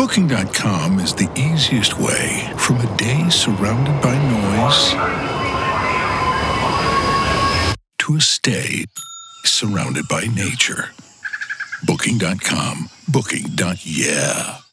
Booking.com is the easiest way from a day surrounded by noise to a stay surrounded by nature. Booking.com. Booking.yeah.